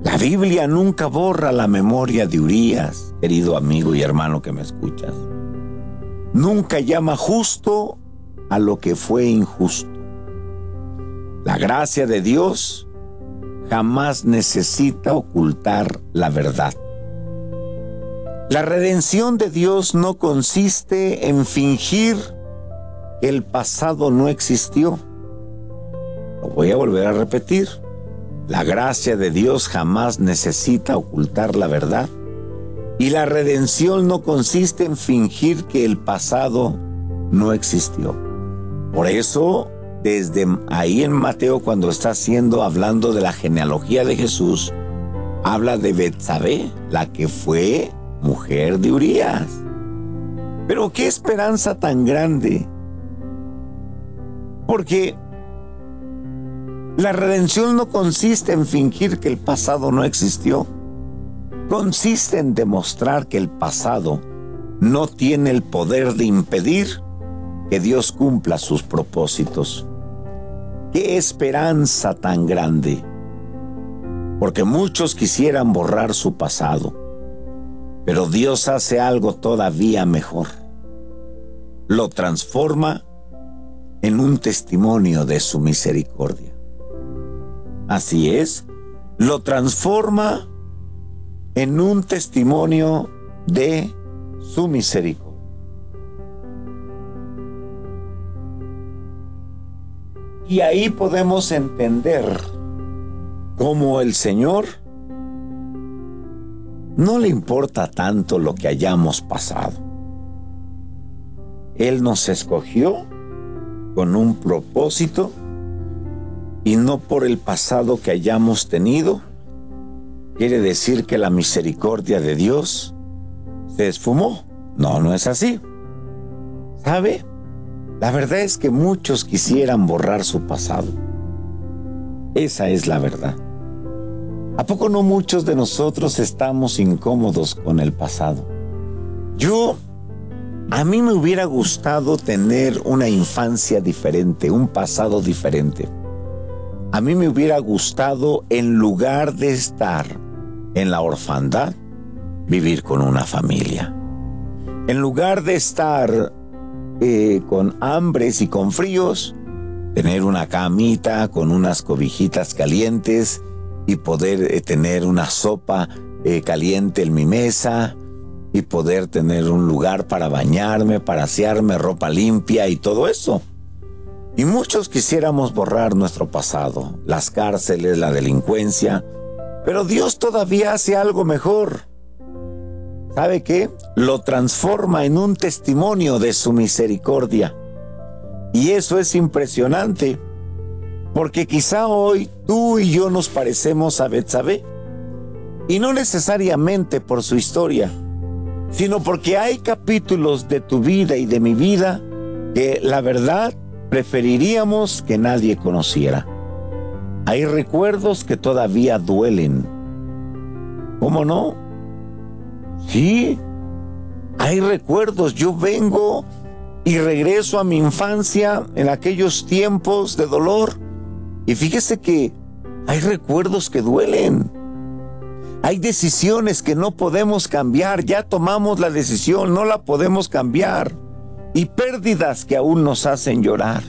La Biblia nunca borra la memoria de Urías, querido amigo y hermano que me escuchas. Nunca llama justo a lo que fue injusto. La gracia de Dios jamás necesita ocultar la verdad. La redención de Dios no consiste en fingir que el pasado no existió. Lo voy a volver a repetir. La gracia de Dios jamás necesita ocultar la verdad. Y la redención no consiste en fingir que el pasado no existió. Por eso, desde ahí en Mateo, cuando está hablando de la genealogía de Jesús, habla de Betsabé, la que fue mujer de Urías. Pero qué esperanza tan grande. Porque la redención no consiste en fingir que el pasado no existió. Consiste en demostrar que el pasado no tiene el poder de impedir que Dios cumpla sus propósitos. ¡Qué esperanza tan grande! Porque muchos quisieran borrar su pasado, pero Dios hace algo todavía mejor. Lo transforma en un testimonio de su misericordia. Así es, lo transforma en un testimonio de su misericordia. Y ahí podemos entender cómo el Señor no le importa tanto lo que hayamos pasado. Él nos escogió con un propósito y no por el pasado que hayamos tenido. Quiere decir que la misericordia de Dios se esfumó. No, no es así. ¿Sabe? La verdad es que muchos quisieran borrar su pasado. Esa es la verdad. ¿A poco no muchos de nosotros estamos incómodos con el pasado? A mí me hubiera gustado tener una infancia diferente, un pasado diferente. A mí me hubiera gustado, en lugar de estar en la orfandad, vivir con una familia. En lugar de estar con hambres y con fríos, tener una camita con unas cobijitas calientes y poder tener una sopa caliente en mi mesa y poder tener un lugar para bañarme, para asearme, ropa limpia y todo eso. Y muchos quisiéramos borrar nuestro pasado, las cárceles, la delincuencia, pero Dios todavía hace algo mejor. ¿Sabe qué? Lo transforma en un testimonio de su misericordia. Y eso es impresionante, porque quizá hoy tú y yo nos parecemos a Betsabé, y no necesariamente por su historia, sino porque hay capítulos de tu vida y de mi vida que la verdad preferiríamos que nadie conociera. Hay recuerdos que todavía duelen. ¿Cómo no? Sí, hay recuerdos. Yo vengo y regreso a mi infancia en aquellos tiempos de dolor. Y fíjese que hay recuerdos que duelen. Hay decisiones que no podemos cambiar. Ya tomamos la decisión, no la podemos cambiar. Y pérdidas que aún nos hacen llorar.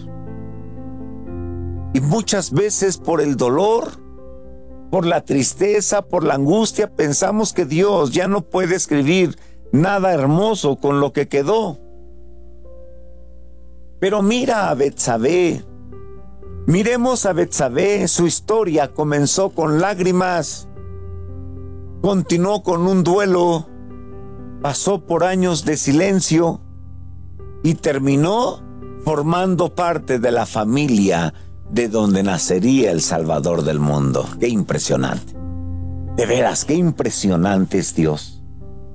Y muchas veces por el dolor, por la tristeza, por la angustia, pensamos que Dios ya no puede escribir nada hermoso con lo que quedó. Pero mira a Betsabé. Miremos a Betsabé. Su historia comenzó con lágrimas, continuó con un duelo, pasó por años de silencio y terminó formando parte de la familia de donde nacería el Salvador del mundo. ¡Qué impresionante! De veras, qué impresionante es Dios.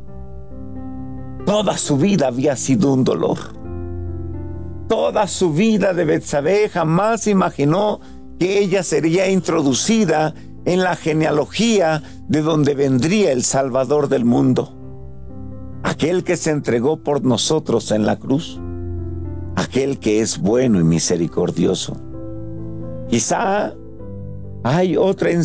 Toda su vida había sido un dolor. Toda su vida de Betsabé jamás imaginó que ella sería introducida en la genealogía de donde vendría el Salvador del mundo. Aquel que se entregó por nosotros en la cruz. Aquel que es bueno y misericordioso. Quizá hay otra